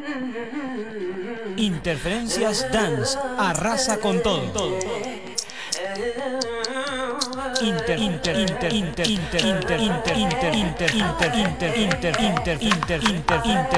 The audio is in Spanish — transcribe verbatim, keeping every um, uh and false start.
Interferencias Dance arrasa con todo. Inter, inter, inter, inter, inter, inter, inter, inter, inter, inter, inter, inter, inter, inter, inter,